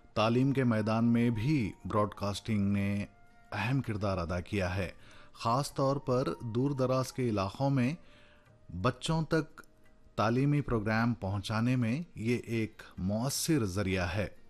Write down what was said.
तालीम के मैदान में भी ब्रॉडकास्टिंग ने अहम किरदार अदा किया है। ख़ास तौर पर दूर दराज के इलाक़ों में बच्चों तक तालीमी प्रोग्राम पहुंचाने में ये एक मौसर ज़रिया है।